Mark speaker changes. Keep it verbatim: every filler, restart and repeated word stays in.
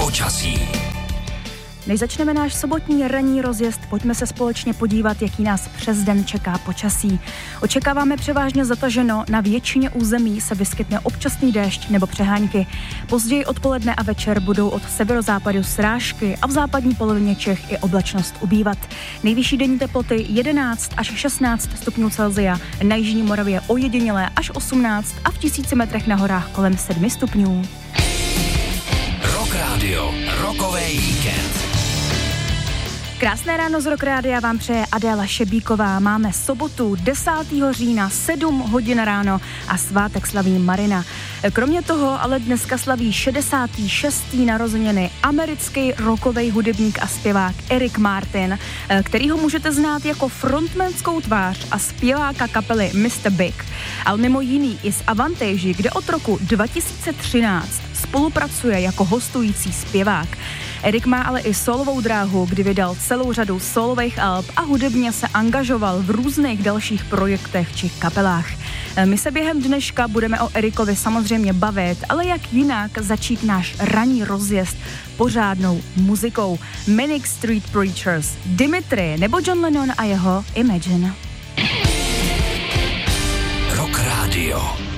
Speaker 1: počasí.
Speaker 2: Než začneme náš sobotní ranní rozjezd, pojďme se společně podívat, jaký nás přes den čeká počasí. Očekáváme převážně zataženo, na většině území se vyskytne občasný déšť nebo přehánky. Později odpoledne a večer budou od severozápadu srážky a v západní polovině Čech i oblačnost ubývat. Nejvyšší denní teploty jedenáct až šestnáct stupňů Celsia, na jižní Moravě ojedinělé až osmnáct a v tisíci metrech na horách kolem sedmi stupňů.
Speaker 1: Rock Radio, rokový víkend.
Speaker 2: Krásné ráno z Rock Rádia vám přeje Adéla Šebíková. Máme sobotu desátého října, sedm hodin ráno a svátek slaví Marina. Kromě toho ale dneska slaví šedesátý šestý narozeniny americký rockový hudebník a zpěvák Eric Martin, kterýho můžete znát jako frontmanskou tvář a zpěváka kapely mister Big, ale mimo jiný i z Avantage, kde od roku dva tisíce třináct spolupracuje jako hostující zpěvák. Eric má ale i solovou dráhu, kdy vydal celou řadu solových alb a hudebně se angažoval v různých dalších projektech či kapelách. My se během dneška budeme o Ericovi samozřejmě bavit, ale jak jinak začít náš ranní rozjezd pořádnou muzikou. Manic Street Preachers, Dimitri nebo John Lennon a jeho Imagine.
Speaker 1: Rock Radio.